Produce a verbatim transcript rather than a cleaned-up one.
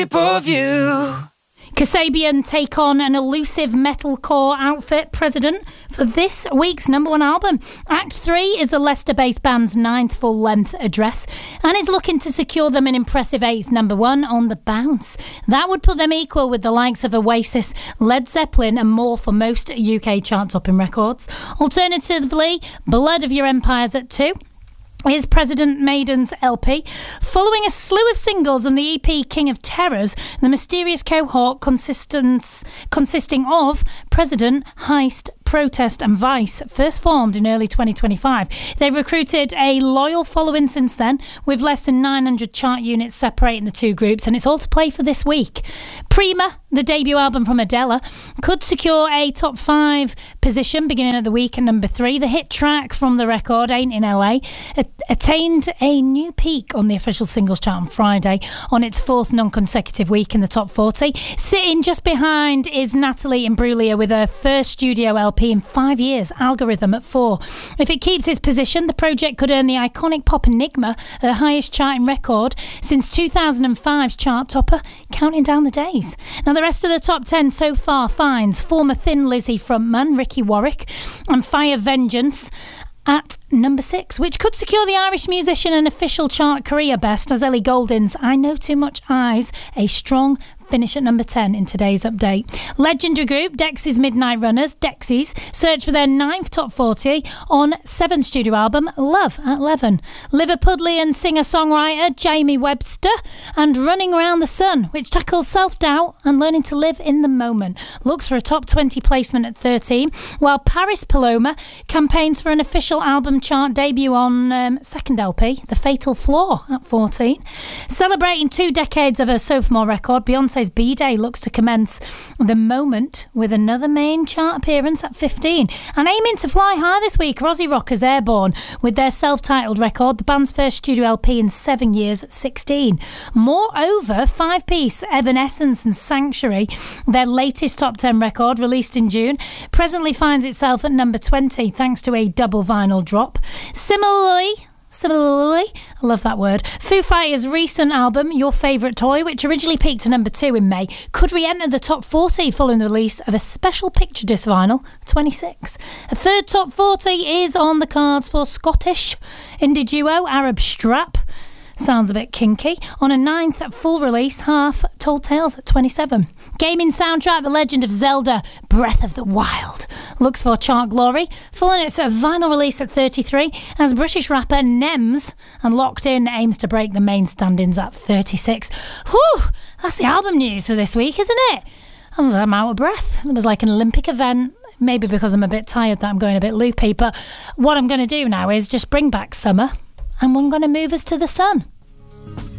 shape of you. Kasabian take on an elusive metalcore outfit president for this week's number one album. Act three is the Leicester-based band's ninth full-length address and is looking to secure them an impressive eighth number one on the bounce. That would put them equal with the likes of Oasis, Led Zeppelin and more for most U K chart-topping records. Alternatively, Blood of Your Empires at two is President Maiden's L P. Following a slew of singles and the E P King of Terrors, the mysterious cohort consisting of President, Heist, Protest and Vice first formed in early twenty twenty-five. They've recruited a loyal following since then, with less than nine hundred chart units separating the two groups, and it's all to play for this week. Prima, the debut album from Adele, could secure a top five position beginning of the week at number three. The hit track from the record, Ain't in L A, attained a new peak on the official singles chart on Friday on its fourth non-consecutive week in the top forty. Sitting just behind is Natalie Imbruglia with her first studio L P in five years, Algorithm at four. If it keeps its position, the project could earn the iconic pop enigma her highest charting record since two thousand five's chart topper, counting down the days. Now the rest of the top ten so far finds former Thin Lizzy frontman Ricky Warwick and Fire Vengeance at number six, which could secure the Irish musician an official chart career best as Ellie Goulding's I Know Too Much Eyes a strong finish at number ten in today's update. Legendary group Dexys Midnight Runners, Dexys, search for their ninth top forty on seventh studio album, Love, at eleven. Liverpudlian singer-songwriter Jamie Webster and Running Around the Sun, which tackles self-doubt and learning to live in the moment, looks for a top twenty placement at thirteen, while Paris Paloma campaigns for an official album chart debut on um, second L P, The Fatal Flaw, at fourteen. Celebrating two decades of her sophomore record, Beyonce's B-Day looks to commence the moment with another main chart appearance at fifteen. And aiming to fly high this week, Rosie Rockers Airborne with their self-titled record, the band's first studio L P in seven years at sixteen. Moreover, five-piece Evanescence and Sanctuary, their latest top ten record released in June, presently finds itself at number twenty thanks to a double vinyl drop. Similarly, Similarly, I love that word, Foo Fighters' recent album, Your Favourite Toy, which originally peaked at number two in May, could re-enter the top forty following the release of a special picture disc vinyl, twenty-six. A third top forty is on the cards for Scottish indie duo Arab Strap. Sounds a bit kinky. On a ninth full release, Half Told Tales at twenty-seven. Gaming soundtrack The Legend of Zelda Breath of the Wild looks for chart glory, following its vinyl release at thirty-three, as British rapper Nems and Locked In aims to break the main standings at thirty-six. Whew, that's the album news for this week, isn't it? I'm out of breath. It was like an Olympic event. Maybe because I'm a bit tired that I'm going a bit loopy, but what I'm going to do now is just bring back summer and I'm going to move us to the sun.